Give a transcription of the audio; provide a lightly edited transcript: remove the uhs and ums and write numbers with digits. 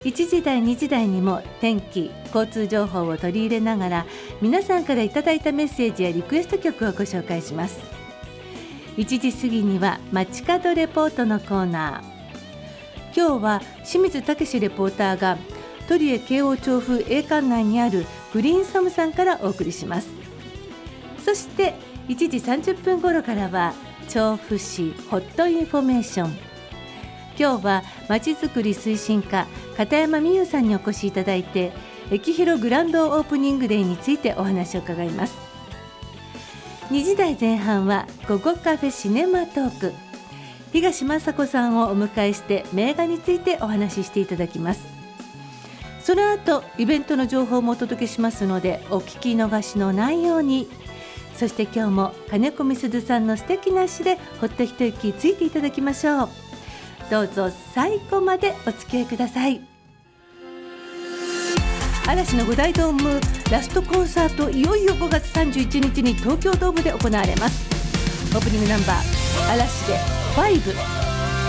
1時台2時台にも天気交通情報を取り入れながら、皆さんからいただいたメッセージやリクエスト曲をご紹介します。1時過ぎには街角レポートのコーナー。今日は清水武レポーターが鳥江慶応調布栄館内にあるグリーンサムさんからお送りします。そして1時30分頃からは調布市ホットインフォメーション。今日はまちづくり推進課片山美優さんにお越しいただいて、駅広グランドオープニングデーについてお話を伺います。2時台前半は午後カフェシネマトーク。東雅子さんをお迎えして名画についてお話ししていただきます。その後イベントの情報もお届けしますので、お聞き逃しのないように。そして今日も金子みすずさんの素敵な詩でほっと一息ついていただきましょう。どうぞ最後までお付き合いください。嵐の5大ドームラストコンサート、いよいよ5月31日に東京ドームで行われます。オープニングナンバー、嵐で5。